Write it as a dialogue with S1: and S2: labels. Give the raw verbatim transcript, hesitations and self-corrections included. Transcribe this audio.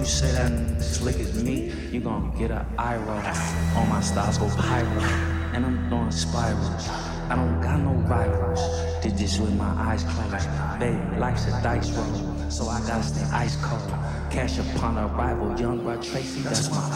S1: say that slick as me, you gon' get a eye roll. All my styles go pyro, and I'm throwing spirals. I don't got no rivals, did this with my eyes closed. Baby, life's a dice roll, so I gotta stay ice cold. Cash upon arrival, young bro Tracy, that's my